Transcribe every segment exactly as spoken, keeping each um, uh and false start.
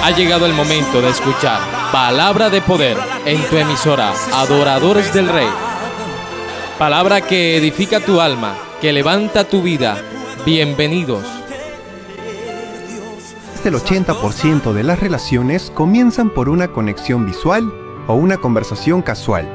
Ha llegado el momento de escuchar Palabra de Poder en tu emisora Adoradores del Rey. Palabra que edifica tu alma, que levanta tu vida. Bienvenidos. El ochenta por ciento de las relaciones comienzan por una conexión visual o una conversación casual.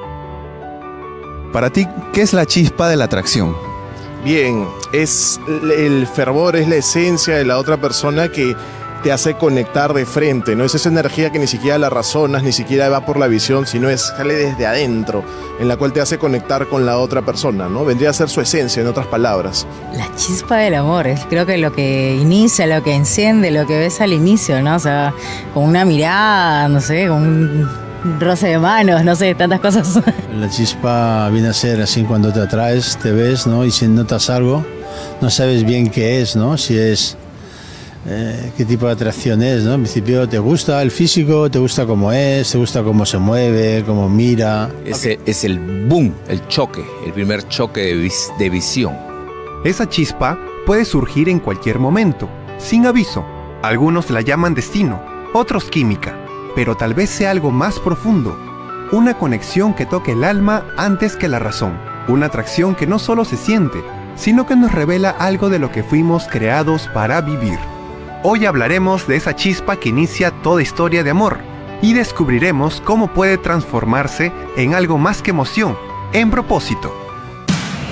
Para ti, ¿qué es la chispa de la atracción? Bien, es el fervor, es la esencia de la otra persona que te hace conectar de frente, ¿no? Es esa energía que ni siquiera la razonas, ni siquiera va por la visión, sino es sale desde adentro, en la cual te hace conectar con la otra persona, ¿no? Vendría a ser su esencia, en otras palabras. La chispa del amor, es creo que lo que inicia, lo que enciende, lo que ves al inicio, ¿no? O sea, con una mirada, no sé, con un roce de manos, no sé, tantas cosas. La chispa viene a ser así cuando te atraes, te ves, ¿no? Y si notas algo, no sabes bien qué es, ¿no? Si es... Eh, qué tipo de atracción es, ¿no? En principio, ¿te gusta el físico? ¿Te gusta cómo es? ¿Te gusta cómo se mueve? ¿Cómo mira? Ese es el boom, el choque, el primer choque de, vis de visión. Esa chispa puede surgir en cualquier momento, sin aviso. Algunos la llaman destino, otros química, pero tal vez sea algo más profundo. Una conexión que toque el alma antes que la razón. Una atracción que no solo se siente, sino que nos revela algo de lo que fuimos creados para vivir. Hoy hablaremos de esa chispa que inicia toda historia de amor y descubriremos cómo puede transformarse en algo más que emoción, en propósito.